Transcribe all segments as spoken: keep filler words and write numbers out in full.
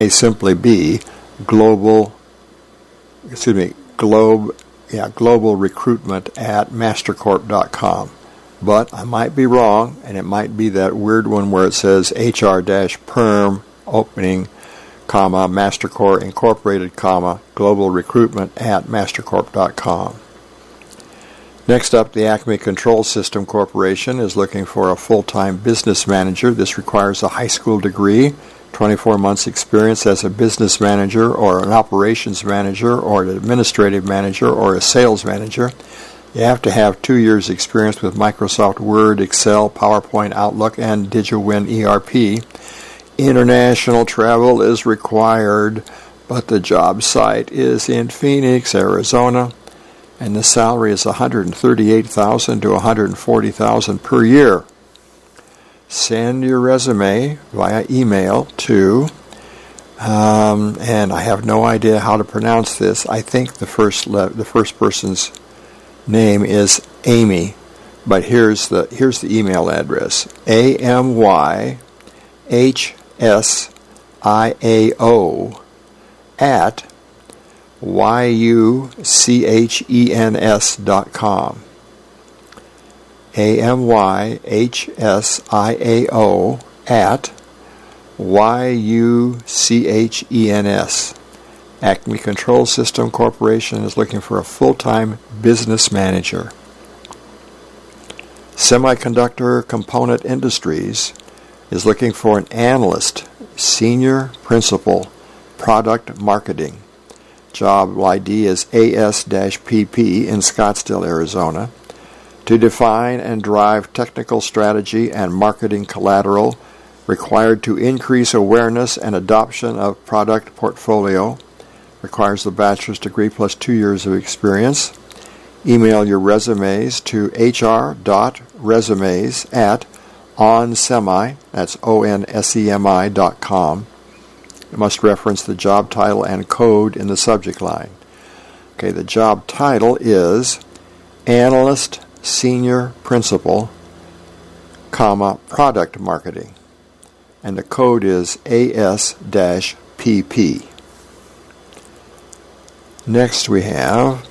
may simply be global, excuse me, globe, yeah, global recruitment at mastercorp dot com. But I might be wrong, and it might be that weird one where it says H R-perm opening, comma, MasterCore Incorporated, comma, global recruitment at mastercorp dot com. Next up, the Acme Control System Corporation is looking for a full-time business manager. This requires a high school degree, twenty-four months experience as a business manager or an operations manager or an administrative manager or a sales manager. You have to have two years experience with Microsoft Word, Excel, PowerPoint, Outlook, and DigiWin E R P. International travel is required, but the job site is in Phoenix, Arizona, and the salary is one hundred thirty-eight thousand dollars to one hundred forty thousand dollars per year. Send your resume via email to, um, and I have no idea how to pronounce this. I think the first le- the first person's name is Amy, but here's the here's the email address: A M Y H S I A O at Y U C H E N S dot com. A M Y H S I A O at Y U C H E N S. Acme Control System Corporation is looking for a full-time business manager. Semiconductor Component Industries is looking for an analyst, senior principal, product marketing. Job I D is A S P P in Scottsdale, Arizona. To define and drive technical strategy and marketing collateral required to increase awareness and adoption of product portfolio. Requires the bachelor's degree plus two years of experience. Email your resumes to hr.resumes at onsemi, that's O N S E M I dot com. You must reference the job title and code in the subject line. Okay, the job title is Analyst Senior Principal, comma, Product Marketing. And the code is A S P P. Next we have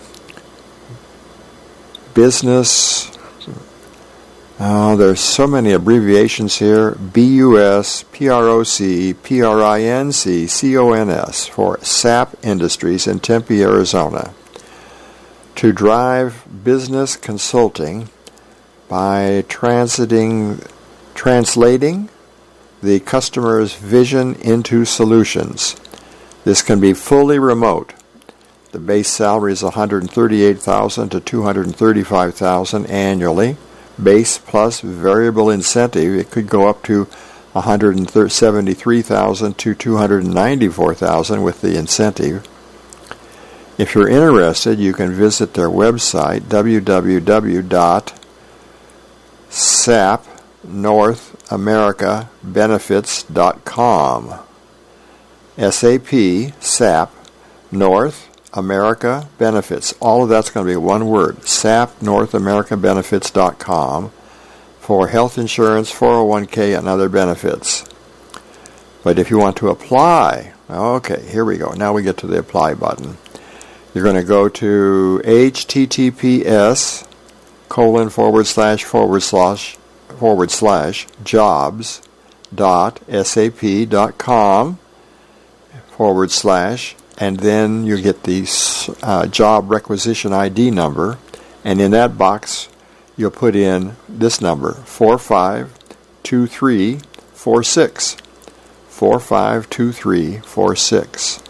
business. Oh, there's so many abbreviations here. B U S, P R O C, P R I N C, C O N S for S A P Industries in Tempe, Arizona. To drive business consulting by transiting, translating the customer's vision into solutions. This can be fully remote. The base salary is one hundred thirty-eight thousand dollars to two hundred thirty-five thousand dollars annually. Base plus variable incentive, it could go up to one hundred seventy-three thousand dollars to two hundred ninety-four thousand dollars with the incentive. If you're interested, you can visit their website, w w w dot s a p north america benefits dot com. S A P, S A P, North America Benefits. All of that's going to be one word, S A P North America Benefits dot com, for health insurance, four oh one k, and other benefits. But if you want to apply, okay, here we go. Now we get to the apply button. You're going to go to https colon forward slash forward slash forward slash jobs dot sap dot com forward slash, and then you get the uh, job requisition I D number, and in that box you'll put in this number, four five two three four six. four five two three four six.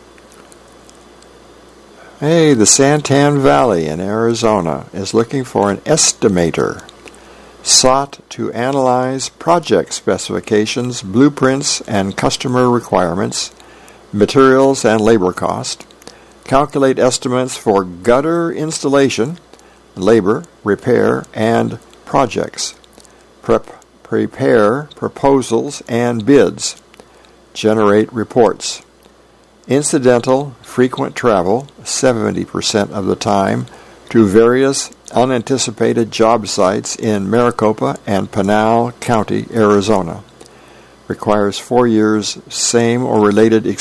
Hey, the Santan Valley in Arizona is looking for an estimator. Sought to analyze project specifications, blueprints, and customer requirements, materials and labor cost, calculate estimates for gutter installation, labor, repair, and projects, Prep, prepare proposals and bids, generate reports. Incidental, frequent travel, seventy percent of the time, to various unanticipated job sites in Maricopa and Pinal County, Arizona. requires four years same or related experience